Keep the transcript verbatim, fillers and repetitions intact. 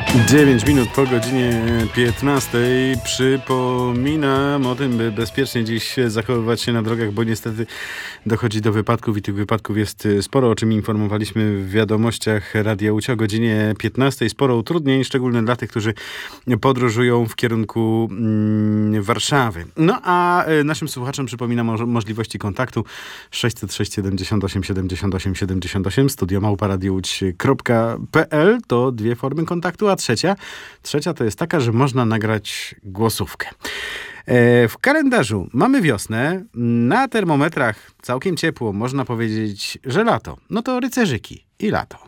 dziewięć minut po godzinie piętnastej. Przypominam o tym, by bezpiecznie dziś zachowywać się na drogach, bo niestety dochodzi do wypadków i tych wypadków jest sporo, o czym informowaliśmy w wiadomościach Radia Łódź o godzinie piętnastej. Sporo utrudnień, szczególnie dla tych, którzy podróżują w kierunku mm, Warszawy. No a naszym słuchaczom przypominam o możliwości kontaktu sześćset sześć siedemdziesiąt osiem siedemdziesiąt osiem siedemdziesiąt osiem studio małpa radio łódź kropka pe el to dwie formy kontaktu, a trzecia, trzecia to jest taka, że można nagrać głosówkę. E, w kalendarzu mamy wiosnę, na termometrach całkiem ciepło, można powiedzieć, że lato. No to rycerzyki i lato.